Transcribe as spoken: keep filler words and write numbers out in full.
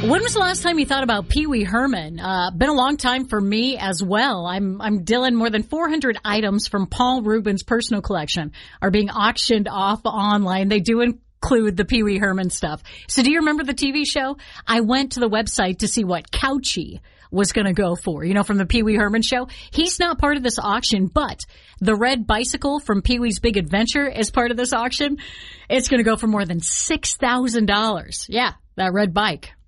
When was the last time you thought about Pee Wee Herman? Uh, been a long time for me as well. I'm, I'm Dylan. More than four hundred items from Paul Rubens' personal collection are being auctioned off online. They do include the Pee Wee Herman stuff. So do you remember the T V show? I went to the website to see what Couchy was going to go for, you know, from the Pee Wee Herman show. He's not part of this auction, but the red bicycle from Pee Wee's Big Adventure is part of this auction. It's going to go for more than six thousand dollars. Yeah, that red bike.